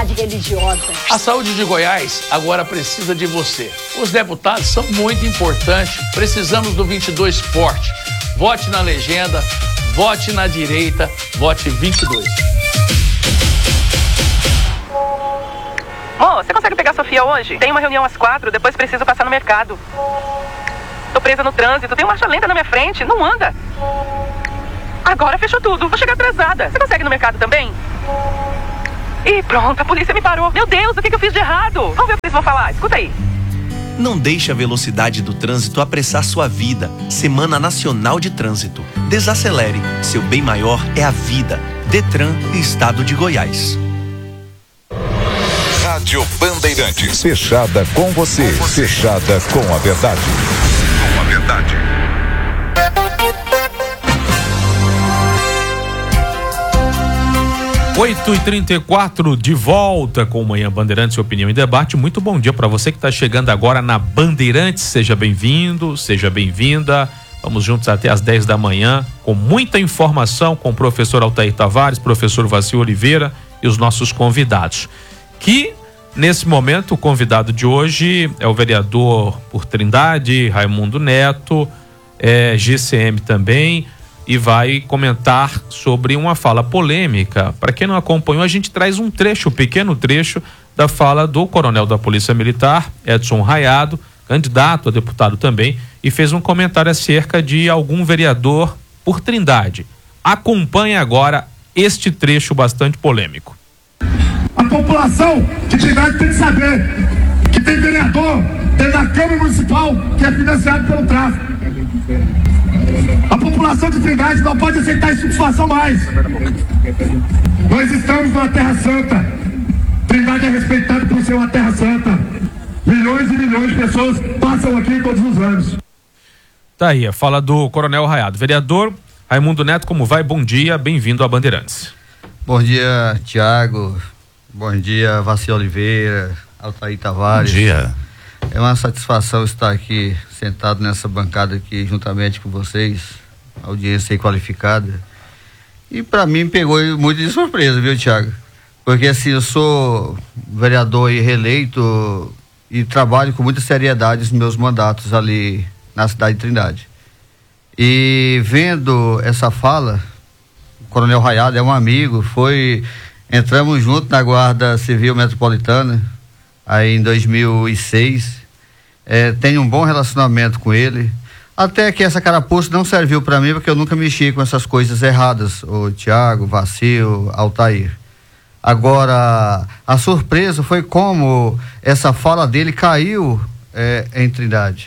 liberdade religiosa. A saúde de Goiás agora precisa de você. Os deputados são muito importantes. Precisamos do 22 forte. Vote na legenda, vote na direita, vote 22. Você consegue pegar a Sofia hoje? Tem uma reunião às 4, depois preciso passar no mercado. Tô presa no trânsito, tem marcha lenta na minha frente, não anda. Agora fechou tudo, vou chegar atrasada. Você consegue ir no mercado também? Ih, pronto, a polícia me parou. Meu Deus, o que eu fiz de errado? Vamos ver o que eles vão falar, escuta aí. Não deixe a velocidade do trânsito apressar sua vida. Semana Nacional de Trânsito. Desacelere. Seu bem maior é a vida. Detran e Estado de Goiás. Rádio Bandeirantes. Fechada com você. Fechada com a verdade. Com a verdade. Oito e 34 de volta com Manhã Bandeirantes, Opinião e Debate. Muito bom dia para você que está chegando agora na Bandeirantes. Seja bem-vindo, seja bem-vinda. Vamos juntos até às 10 da manhã com muita informação com o professor Altair Tavares, professor Vacil Oliveira e os nossos convidados. Que nesse momento o convidado de hoje é o vereador por Trindade, Raimundo Neto, GCM também, e vai comentar sobre uma fala polêmica. Para quem não acompanhou, a gente traz um pequeno trecho da fala do coronel da Polícia Militar, Edson Raiado, candidato a deputado também, e fez um comentário acerca de algum vereador por Trindade. Acompanhe agora este trecho bastante polêmico. A população de Trindade tem que saber que tem vereador dentro da Câmara Municipal que é financiado pelo tráfico. A população de Trindade não pode aceitar essa situação mais. Nós estamos numa terra santa. Trindade é respeitada por ser uma terra santa. Milhões e milhões de pessoas passam aqui todos os anos. Tá aí a fala do coronel Raiado. Vereador Raimundo Neto, como vai? Bom dia, bem-vindo a Bandeirantes. Bom dia, Tiago. Bom dia, Vacil Oliveira, Altair Tavares. Bom dia. É uma satisfação estar aqui sentado nessa bancada aqui juntamente com vocês, audiência aí qualificada. E para mim pegou muito de surpresa, viu, Tiago? Porque assim, eu sou vereador e reeleito e trabalho com muita seriedade nos meus mandatos ali na cidade de Trindade. E vendo essa fala, o coronel Raiado é um amigo, entramos junto na Guarda Civil Metropolitana aí em 2006. Tenho um bom relacionamento com ele, até que essa carapuça não serviu para mim, porque eu nunca mexi com essas coisas erradas, o Tiago, Vacil, Altair. Agora, a surpresa foi como essa fala dele caiu em Trindade.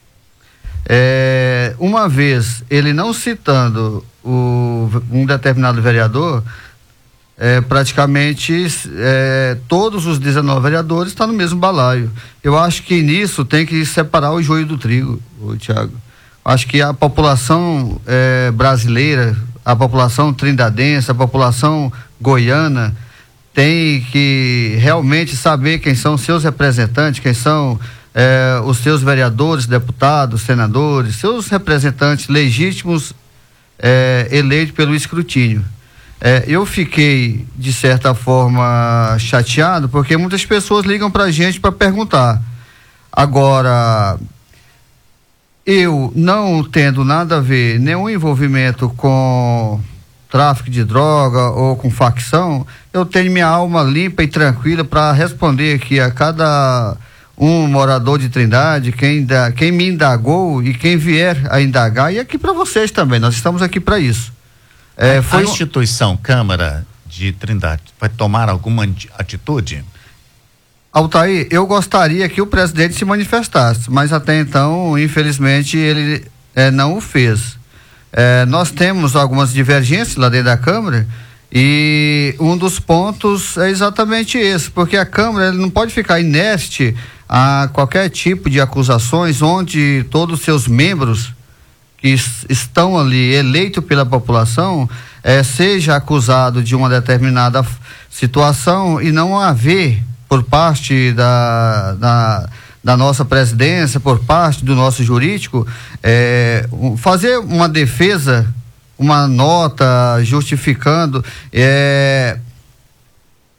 Uma vez, ele não citando um determinado vereador, praticamente todos os 19 vereadores estão no mesmo balaio. Eu acho que nisso tem que separar o joio do trigo, Tiago. Acho que a população brasileira, a população trindadense, a população goiana tem que realmente saber quem são seus representantes, quem são os seus vereadores, deputados, senadores, seus representantes legítimos eleitos pelo escrutínio. Eu fiquei, de certa forma, chateado, porque muitas pessoas ligam pra gente para perguntar. Agora, eu não tendo nada a ver, nenhum envolvimento com tráfico de droga ou com facção, eu tenho minha alma limpa e tranquila para responder aqui a cada um morador de Trindade, quem me indagou e quem vier a indagar, e aqui para vocês também, nós estamos aqui para isso. A instituição Câmara de Trindade vai tomar alguma atitude? Altair, eu gostaria que o presidente se manifestasse, mas até então, infelizmente, ele não o fez. Nós temos algumas divergências lá dentro da Câmara e um dos pontos é exatamente esse, porque a Câmara não pode ficar inerte a qualquer tipo de acusações onde todos os seus membros que estão ali eleitos pela população seja acusado de uma determinada situação e não haver por parte da nossa presidência, por parte do nosso jurídico, fazer uma defesa, uma nota justificando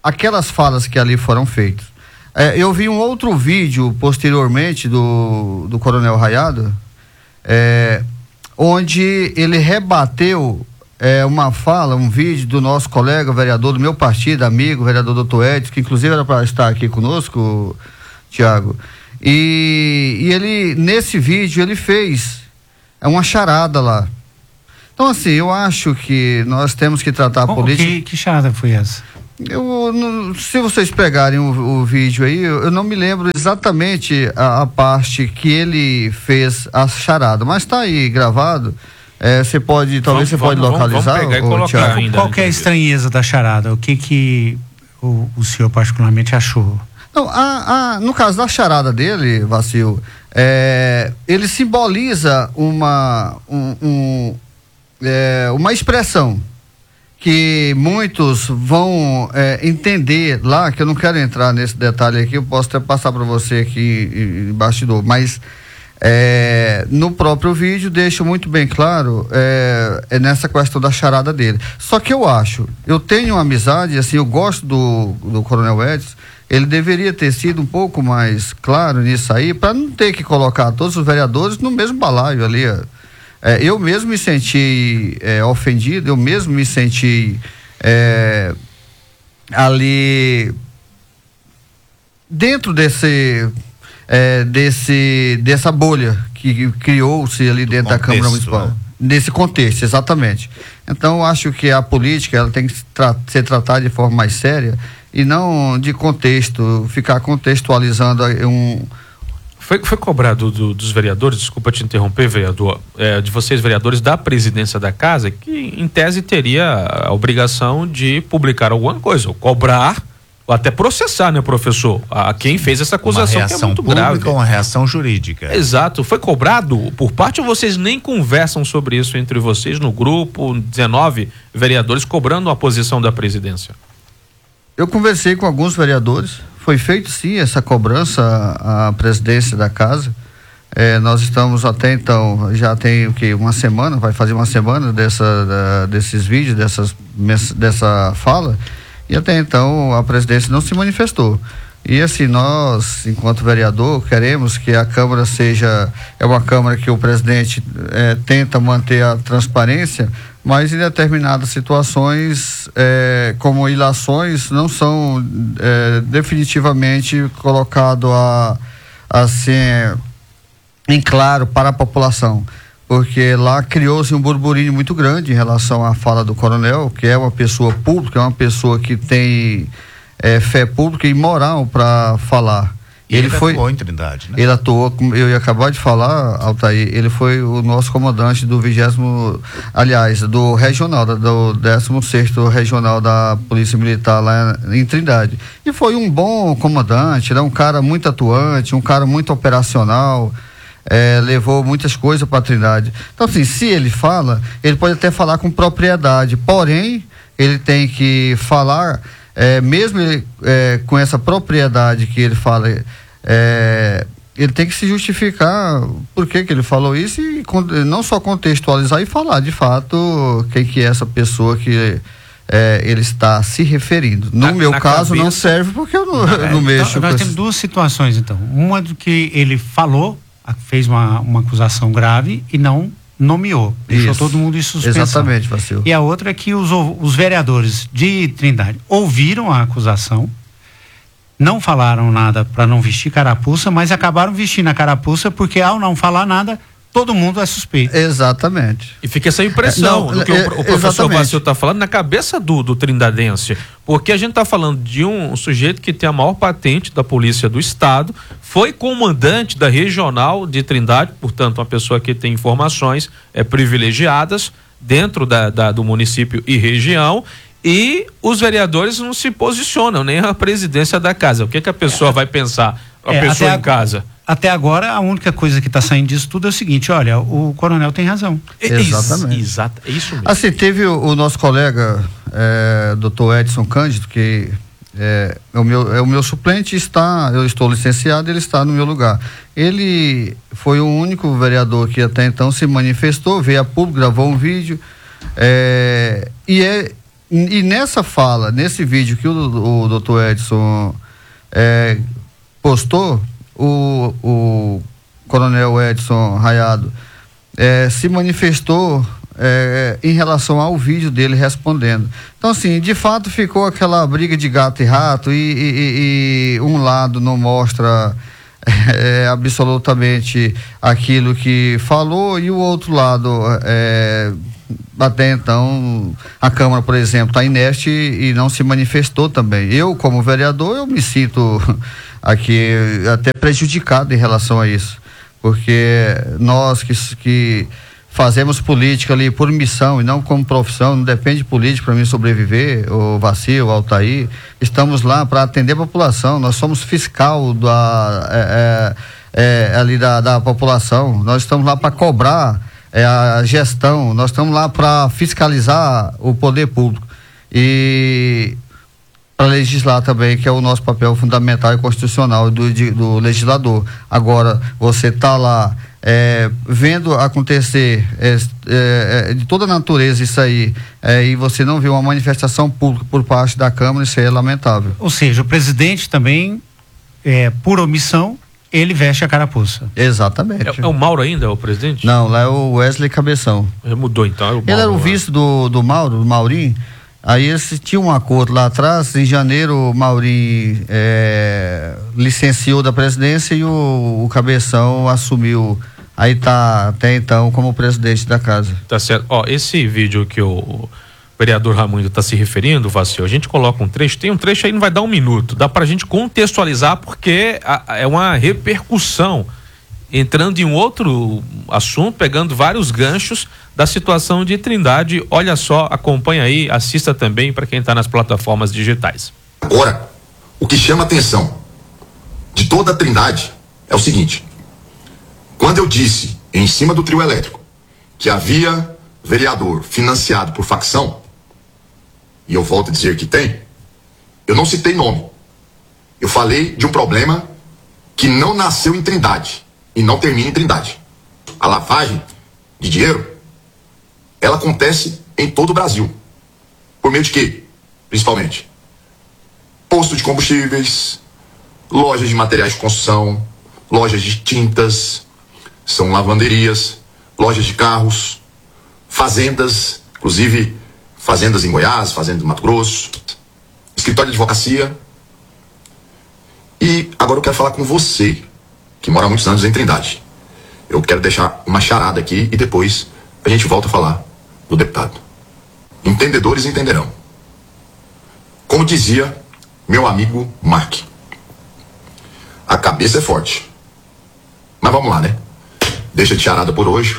aquelas falas que ali foram feitas. Eu vi um outro vídeo posteriormente do Coronel Raiado, onde ele rebateu uma fala, um vídeo do nosso colega, vereador do meu partido, amigo, vereador Dr. Edson, que inclusive era para estar aqui conosco, Tiago. E ele, nesse vídeo, ele fez uma charada lá. Então, assim, eu acho que nós temos que tratar a política... Que charada foi essa? Se vocês pegarem o vídeo aí, eu não me lembro exatamente a parte que ele fez a charada, mas está aí gravado. Você pode, talvez você pode localizar. Vamos pegar e colocar ainda. Qual que é a estranheza da charada? O que o senhor particularmente achou? Não, no caso da charada dele, Vacil, ele simboliza uma expressão que muitos vão entender lá, que eu não quero entrar nesse detalhe aqui, eu posso até passar para você aqui em bastidor, mas no próprio vídeo deixa muito bem claro nessa questão da charada dele. Só que eu tenho uma amizade, assim, eu gosto do Coronel Edson. Ele deveria ter sido um pouco mais claro nisso aí, para não ter que colocar todos os vereadores no mesmo balaio ali. Eu mesmo me senti ofendido, eu mesmo me senti ali dentro dessa bolha que criou-se ali dentro da Câmara Municipal. Nesse contexto, exatamente. Então, eu acho que a política ela tem que ser tratada de forma mais séria e não de contexto, ficar contextualizando Foi cobrado dos vereadores, desculpa te interromper, vereador, de vocês, vereadores da presidência da casa, que em tese teria a obrigação de publicar alguma coisa, ou cobrar, ou até processar, né, professor? A quem fez essa acusação, que é muito grave. Uma reação jurídica. Exato. Foi cobrado por parte, ou vocês nem conversam sobre isso entre vocês no grupo, 19 vereadores cobrando a posição da presidência? Eu conversei com alguns vereadores, foi feito sim essa cobrança à presidência da casa. Nós estamos até então, já tem uma semana, vai fazer uma semana desses vídeos, dessa fala, e até então a presidência não se manifestou. E assim, nós, enquanto vereador, queremos que a Câmara seja uma Câmara que o presidente tenta manter a transparência, mas em determinadas situações, como ilações, não são definitivamente colocado assim, em claro para a população. Porque lá criou-se um burburinho muito grande em relação à fala do coronel, que é uma pessoa pública, é uma pessoa que tem fé pública e moral para falar. Ele atuou em Trindade, né? Ele atuou, eu ia acabar de falar, Altair, ele foi o nosso comandante do 20º, aliás, do regional, do 16º regional da Polícia Militar lá em Trindade. E foi um bom comandante, ele é um cara muito atuante, um cara muito operacional, levou muitas coisas para Trindade. Então, assim, se ele fala, ele pode até falar com propriedade, porém, ele tem que falar... mesmo ele, com essa propriedade que ele fala, ele tem que se justificar por que ele falou isso e não só contextualizar e falar de fato quem que é essa pessoa que ele está se referindo. No meu caso, não serve porque eu não mexo. Nós temos duas situações, então. Uma do que ele falou, fez uma acusação grave e não nomeou, deixou todo mundo em suspensão. Exatamente, Vacil. E a outra é que os vereadores de Trindade ouviram a acusação, não falaram nada para não vestir carapuça, mas acabaram vestindo a carapuça porque ao não falar nada, todo mundo é suspeito. Exatamente. E fica essa impressão do que o professor Vacil está falando na cabeça do trindadense, porque a gente está falando de um sujeito que tem a maior patente da Polícia do Estado, foi comandante da regional de Trindade, portanto uma pessoa que tem informações privilegiadas dentro do município e região, e os vereadores não se posicionam, nem a presidência da casa. O que a pessoa vai pensar, a pessoa em casa? Até agora, a única coisa que está saindo disso tudo é o seguinte: olha, o coronel tem razão. Exatamente. Exato, é isso mesmo. Assim, teve o nosso colega, Dr. Edson Cândido, que é o meu suplente, eu estou licenciado, ele está no meu lugar. Ele foi o único vereador que até então se manifestou, veio a público, gravou um vídeo, E nessa fala, nesse vídeo que o doutor Edson postou, o coronel Edson Raiado se manifestou em relação ao vídeo dele respondendo. Então, assim, de fato ficou aquela briga de gato e rato e um lado não mostra absolutamente aquilo que falou e o outro lado até então a Câmara, por exemplo, está inerte e não se manifestou também. Eu, como vereador, eu me sinto aqui até prejudicado em relação a isso, porque nós que fazemos política ali por missão e não como profissão, não depende de política para mim sobreviver, o Vacil, o Altair, estamos lá para atender a população, nós somos fiscal ali da população, nós estamos lá para cobrar a gestão, nós estamos lá para fiscalizar o poder público e para legislar também, que é o nosso papel fundamental e constitucional do legislador. Agora, você está lá vendo acontecer de toda a natureza isso aí, e você não vê uma manifestação pública por parte da Câmara, isso aí é lamentável. Ou seja, o presidente também, por omissão, ele veste a carapuça. Exatamente. É o Mauro ainda, o presidente? Não, lá é o Wesley Cabeção. Ele mudou então. Mauro, ele era o vice do Mauro, do Maurinho. Aí eles tinham um acordo lá atrás, em janeiro o Maurinho licenciou da presidência e o Cabeção assumiu, aí tá até então como presidente da casa. Tá certo. Ó, esse vídeo que o vereador Raimundo está se referindo, Vacil, a gente coloca um trecho, tem um trecho aí, não vai dar um minuto, dá pra gente contextualizar porque é uma repercussão, entrando em um outro assunto, pegando vários ganchos da situação de Trindade. Olha só, acompanha aí, assista também para quem está nas plataformas digitais. Agora, o que chama a atenção de toda a Trindade é o seguinte: quando eu disse em cima do trio elétrico que havia vereador financiado por facção, e eu volto a dizer que tem, eu não citei nome, eu falei de um problema que não nasceu em Trindade e não termina em Trindade. A lavagem de dinheiro, ela acontece em todo o Brasil. Por meio de quê? Principalmente posto de combustíveis, lojas de materiais de construção, lojas de tintas, são lavanderias, lojas de carros, fazendas, inclusive fazendas em Goiás, fazendas em Mato Grosso, escritório de advocacia. E agora eu quero falar com você, que mora há muitos anos em Trindade. Eu quero deixar uma charada aqui e depois a gente volta a falar do deputado. Entendedores entenderão. Como dizia meu amigo Mark, a cabeça é forte. Mas vamos lá, né? Deixa de charada por hoje.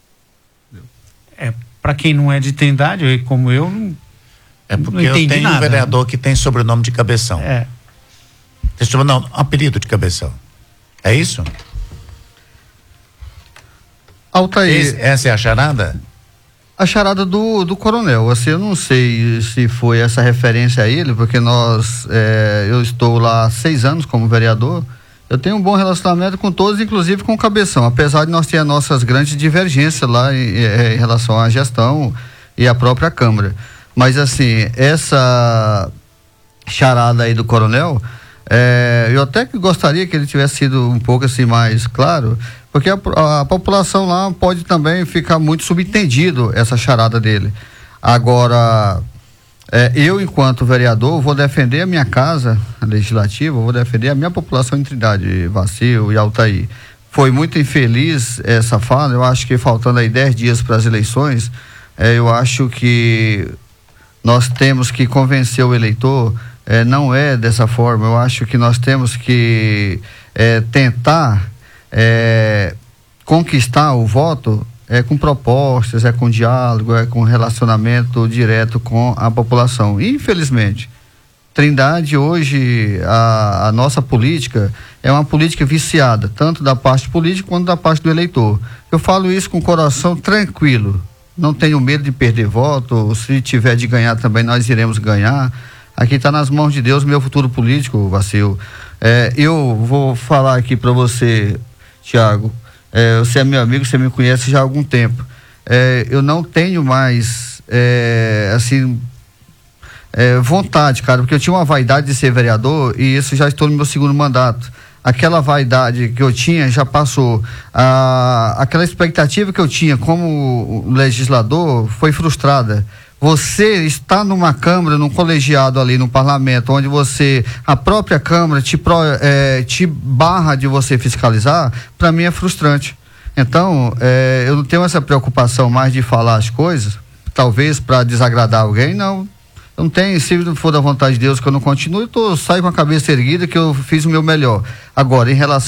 Para quem não é de Trindade, como eu, não porque eu tenho um vereador que tem sobrenome de Cabeção. Não, apelido de Cabeção. É isso? Altair. Essa é a charada? A charada do coronel, assim, eu não sei se foi essa referência a ele, porque eu estou lá há 6 anos como vereador, eu tenho um bom relacionamento com todos, inclusive com o Cabeção, apesar de nós ter as nossas grandes divergências lá em relação à gestão e à própria Câmara. Mas, assim, essa charada aí do coronel, eu até que gostaria que ele tivesse sido um pouco assim mais claro, porque a população lá pode também ficar muito subentendido essa charada dele. Agora, eu, enquanto vereador, vou defender a minha casa legislativa, vou defender a minha população em Trindade, Vacil e Altair. Foi muito infeliz essa fala, eu acho que faltando aí 10 dias para as eleições, eu acho que nós temos que convencer o eleitor, não é dessa forma, eu acho que nós temos que tentar conquistar o voto com propostas, com diálogo, com relacionamento direto com a população. Infelizmente, Trindade hoje, a nossa política é uma política viciada, tanto da parte política quanto da parte do eleitor. Eu falo isso com o coração tranquilo, não tenho medo de perder voto, se tiver de ganhar também nós iremos ganhar. Aqui está nas mãos de Deus meu futuro político, Vacil. Eu vou falar aqui para você, Tiago, você é meu amigo, você me conhece já há algum tempo. Eu não tenho mais, assim, vontade, cara, porque eu tinha uma vaidade de ser vereador e isso já estou no meu segundo mandato. Aquela vaidade que eu tinha já passou. Aquela expectativa que eu tinha como legislador foi frustrada. Você está numa Câmara, num colegiado ali no parlamento, onde a própria Câmara te barra de você fiscalizar, para mim é frustrante. Então, eu não tenho essa preocupação mais de falar as coisas, talvez para desagradar alguém, não. Eu não tenho, se não for da vontade de Deus que eu não continue, saio com a cabeça erguida que eu fiz o meu melhor. Agora, em relação